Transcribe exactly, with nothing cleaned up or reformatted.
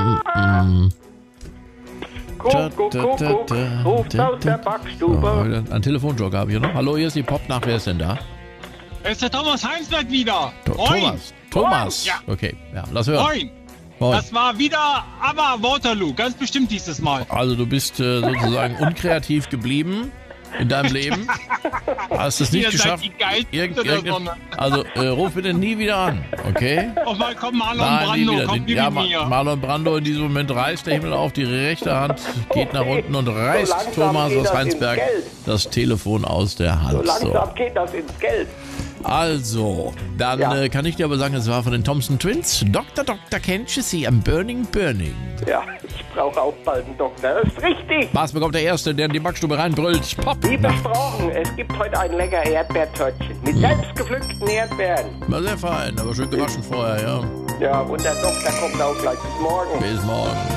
mm. Guck, guck, guck, guck, ruft aus der Backstube. Oh, ein Telefonjoker habe ich noch. Hallo, hier ist die Popnacht. Wer ist denn da? Es ist der Thomas Heinsberg wieder. To Moin. Thomas. Thomas. Ja. Okay, ja, lass hören. Moin. Moin. Das war wieder aber Waterloo. Ganz bestimmt dieses Mal. Also du bist äh, sozusagen unkreativ geblieben in deinem Leben. Hast es nicht Ihr geschafft. seid die Geilsten Irgend, der irgend, Sonne. also äh, ruf bitte nie wieder an, okay? Oh mal, komm, Marlon Nein, nie Brando, wieder. komm, Den, ja, gib Ma mir. Marlon Brando in diesem Moment reißt der Himmel auf, die rechte Hand geht nach unten und reißt So langsam Thomas geht aus das Heinsberg ins Geld. das Telefon aus der So Hand. So. langsam geht das ins Geld. Also, dann Ja. äh, kann ich dir aber sagen, es war von den Thompson Twins. Doktor Doktor kennst du sie am Burning Burning. Ja, ich brauche auch bald einen Doktor. Das ist richtig. Was bekommt der Erste, der in die Backstube reinbrüllt? Pop! Wie versprochen, es gibt heute ein lecker Erdbeertörtchen mit selbst gepflückten Erdbeeren. War sehr fein, aber schön gewaschen vorher, ja. Ja, und der Doktor kommt auch gleich. Bis morgen. Bis morgen.